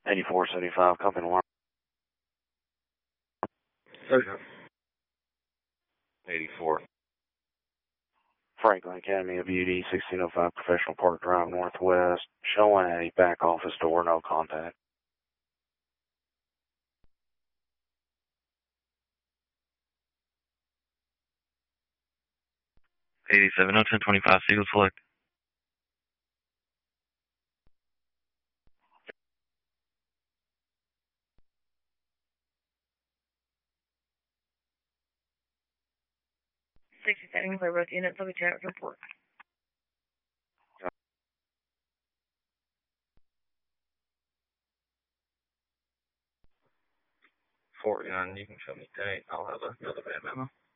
8475, company alarm. 84. Franklin Academy of Beauty, 1605 Professional Park Drive Northwest, showing a back office door, no contact. 87-1025, Siegel Select. By both units, will be Janet report. 49, you can show me date. I'll have another bad memo.